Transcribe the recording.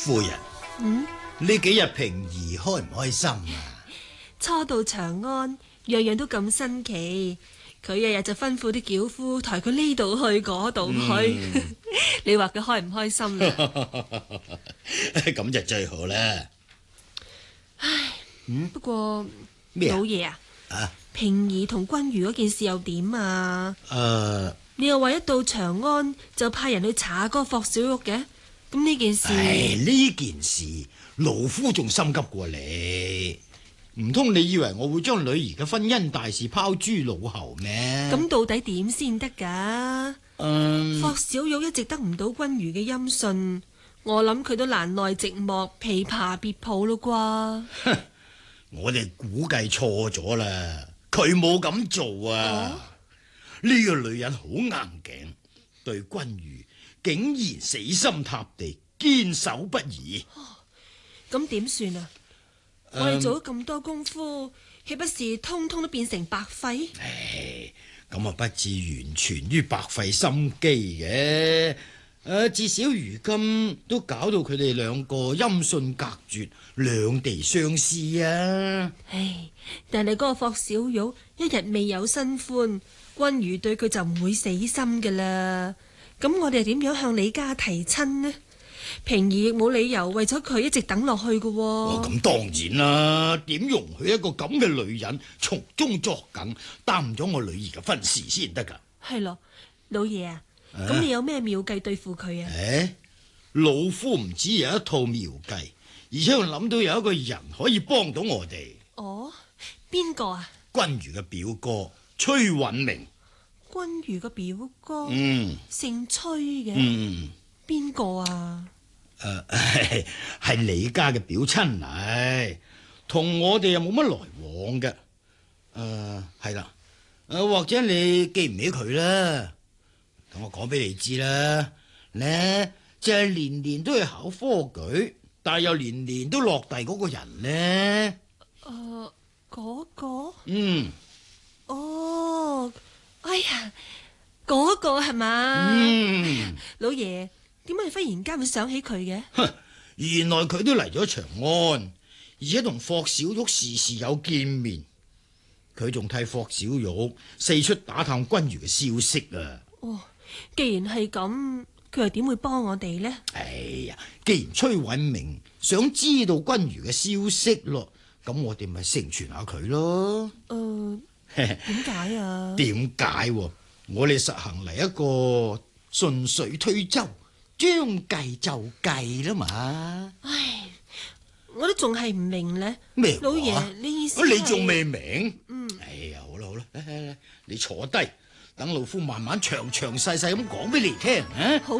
夫人，呢幾日平兒開唔開心啊？ 初到長安，樣樣都咁新奇。佢日日就吩咐啲轎夫抬佢呢度去嗰度去。你話佢開唔開心啊？ 咁就最好啦。 唉，不過咩老爺啊， 啊？ 平兒同君如嗰件事又點啊？你又話一到長安就派人去查嗰個霍小玉嘅，咁呢件事？ 呢件事老夫仲心急過你，唔通你以為我會將女兒嘅婚姻大事拋諸腦後咩？ 咁到底點先得㗎？霍小玉一直得唔到君如嘅音訊，我諗佢都難耐寂寞，琵琶別抱咯啩。 我哋估計錯咗啦，佢冇咁做啊！呢個女人好硬頸，對君如竟然死心塌地，堅守不移。 咁點算啊？我哋做咗咁多功夫，豈不是通通都變成白費？ 咁啊不至完全於白費心機嘅。至少如今都搞到佢哋兩個音訊隔絕，兩地相思啊！ 但係嗰個霍小玉一日未有新歡，君如對佢就唔會死心噶啦。咁我哋點樣向李家提親呢？平兒亦冇理由為咗佢一直等落去嘅。 咁當然啦，點容許一個咁嘅女人從中作梗，耽誤咗我女兒嘅婚事先得噶？ 係咯，老爺啊，咁你有咩妙計對付佢啊？ 老夫唔止有一套妙計，而且我諗到有一個人可以幫到我哋。 哦，邊個啊？ 君如嘅表哥崔允明。 君如嘅表哥，姓崔嘅，邊個啊？ 係你家嘅表親嚟，同我哋又冇乜來往嘅。係啦，或者你記唔起佢啦？咁我講俾你知啦，呢就係年年都去考科舉，但係又年年都落第嗰個人呢？ 嗰個？ 哦， 哎呀，嗰個係嘛？老爺，點解你忽然間會想起佢嘅？ 原來佢都嚟咗長安，而且同霍小玉時時有見面。佢仲替霍小玉四出打探君如嘅消息啊！ 既然係咁，佢又點會幫我哋呢？ 既然崔允明想知道君如嘅消息咯，咁我哋咪成全下佢咯。 點解啊？ 點解？我哋實行嚟一個順水推舟，將計就計啦嘛。 我都仲係唔明呢。 咩？ 老爺，你意思你仲未明？好啦，你坐低，等老夫慢慢詳詳細細咁講俾你聽。